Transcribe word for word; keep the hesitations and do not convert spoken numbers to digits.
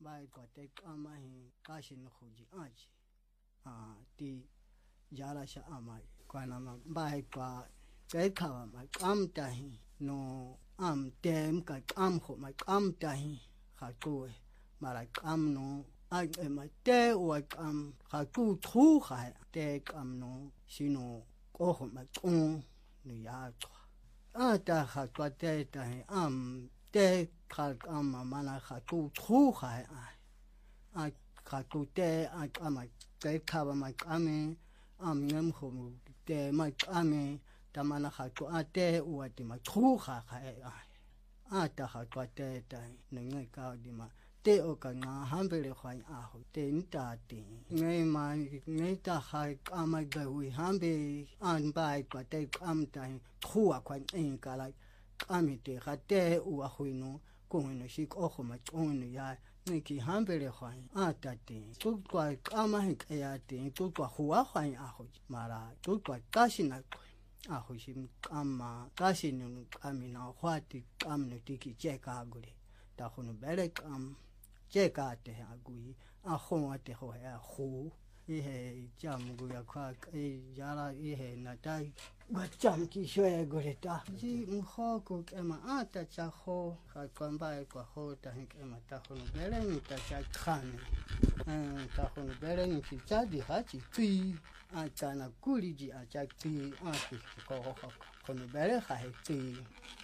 bai kwa te kama hi kashi no khuji aji ah ti jala sha amai kwa na ma bai kwa te khawa ma kam ta hi no am tem ka kam kho ma kam ta hi kha ku ma la kam no ai ma te wa kam kha ku thu kha te kam no sino ko ho ma kong no ya chwa a ta kha kwa te ta hi am te kha kam ma na kha ku thu kha a kha ku te a kam te kha ba ma kam am ngam kho te ma kam ta ma na kha ku a te wa ti ma thu kha kha a a ta kha kwa te ta no ngai ka di ma te o ka nga ham be le khwai a ho te nta ti ngai ma ngai ta kha ka ma ga wi ham be an bai kwa te kam ta thu a kwa in ka la kam te kha te u a hui no ko no shi ko kho ma chong no ya ngai ki ham be le khwai a ta ti tu kwa ka ma hi ka ya ti tu kwa hu a khwai a ho ma la tu kwa ka shi na a ho shi kam ma ka shi no kam na khwa ti kam no ti ki che ka gu le ta ho no be le kam che ka te a gui a ho a te ho a khu i he cham gu ya kha e ya la i he na tai ba cham ki shwe gu le ta ji mu ho ku ke ma a ta cha ho kha kon ba ko ho ta he ke ma ta ho no be le ni ta cha khan eh ta ho no be le ni chi cha di ha chi ti a cha na ku li ji a cha ti a ti ko ho ko no be le kha he ti